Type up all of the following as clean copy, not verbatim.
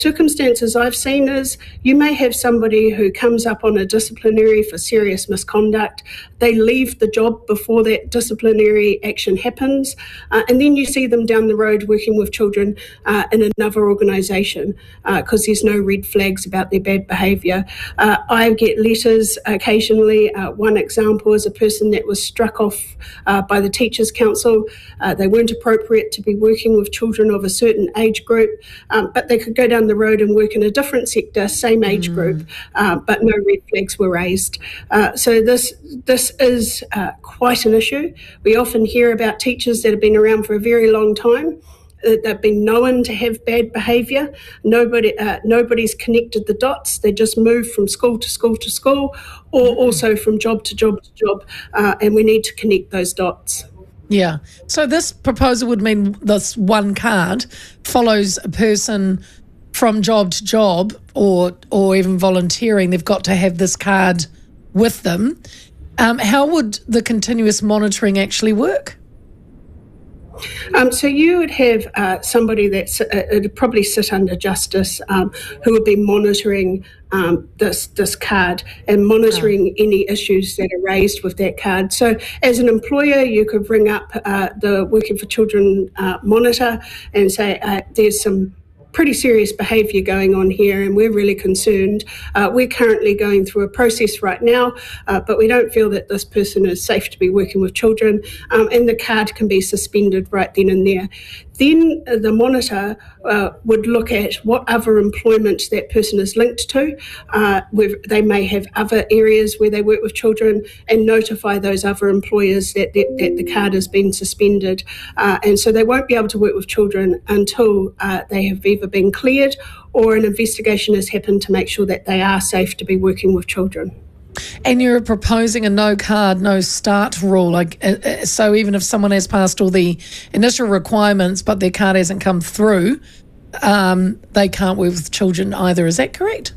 circumstances I've seen is you may have somebody who comes up on a disciplinary for serious misconduct. They leave the job before that disciplinary action happens, and then you see them down the road working with children in another organisation because there's no red flags about their bad behaviour. I get letters occasionally. One example is a person that was struck off by the Teachers' Council. They weren't appropriate to be working with children of a certain age group, but they could go down the road and work in a different sector, same age group, but no red flags were raised. So this is quite an issue. We often hear about teachers that have been around for a very long time. They've been known to have bad behaviour. Nobody's connected the dots. They just move from school to school to school, or also from job to job to job, and we need to connect those dots. Yeah. So this proposal would mean this one card follows a person from job to job, or even volunteering. They've got to have this card with them. How would the continuous monitoring actually work? So you would have somebody it'd probably sit under Justice who would be monitoring this card and monitoring any issues that are raised with that card. So as an employer, you could ring up the Working for Children monitor and say there's some pretty serious behaviour going on here and we're really concerned. We're currently going through a process right now, but we don't feel that this person is safe to be working with children, and the card can be suspended right then and there. Then the monitor would look at what other employment that person is linked to. They may have other areas where they work with children, and notify those other employers that the card has been suspended. And so they won't be able to work with children until they have either been cleared or an investigation has happened to make sure that they are safe to be working with children. And you're proposing a no card, no start rule. So even if someone has passed all the initial requirements but their card hasn't come through, they can't work with children either. Is that correct?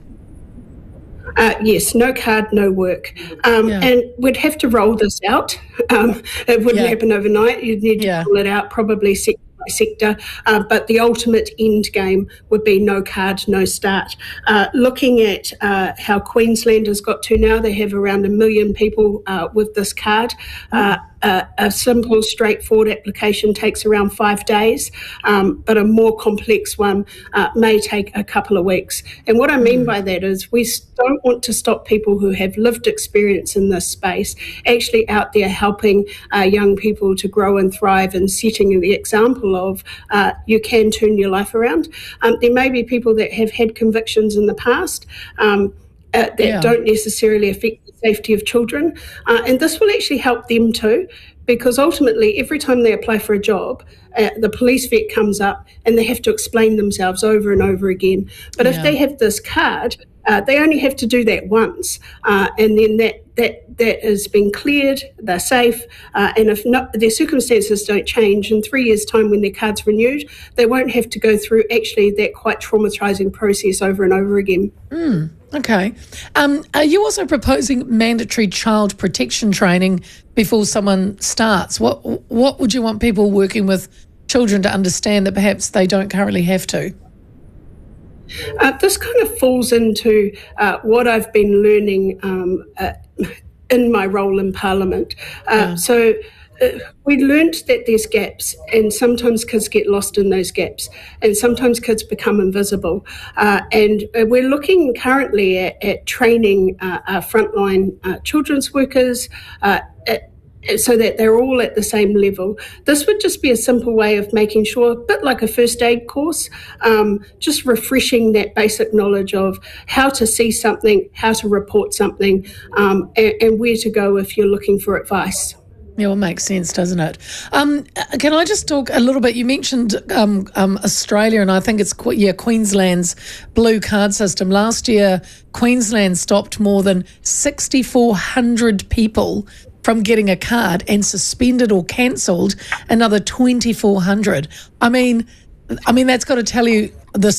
Yes, no card, no work. And we'd have to roll this out. It wouldn't happen overnight. You'd need to roll it out probably sector, but the ultimate end game would be no card, no start. Looking at how Queensland has got to now, they have around 1 million people with this card. A simple, straightforward application takes around 5 days, but a more complex one may take a couple of weeks. And what I mean by that is we don't want to stop people who have lived experience in this space actually out there helping young people to grow and thrive and setting the example of you can turn your life around. There may be people that have had convictions in the past that don't necessarily affect the safety of children. And this will actually help them too, because ultimately every time they apply for a job, the police vet comes up and they have to explain themselves over and over again. But if they have this card, they only have to do that once, and then that has been cleared, they're safe, and if not, their circumstances don't change, in 3 years' time when their card's renewed, they won't have to go through actually that quite traumatising process over and over again. Okay. Are you also proposing mandatory child protection training before someone starts? What would you want people working with children to understand that perhaps they don't currently have to? This kind of falls into what I've been learning in my role in Parliament. So we learnt that there's gaps, and sometimes kids get lost in those gaps, and sometimes kids become invisible. And we're looking currently at training our frontline children's workers so that they're all at the same level. This would just be a simple way of making sure, a bit like a first aid course, just refreshing that basic knowledge of how to see something, how to report something, and where to go if you're looking for advice. Yeah, well, it makes sense, doesn't it? Can I just talk a little bit? You mentioned Australia, and I think it's Queensland's blue card system. Last year, Queensland stopped more than 6,400 people from getting a card and suspended or cancelled another 2,400. I mean, that's got to tell you the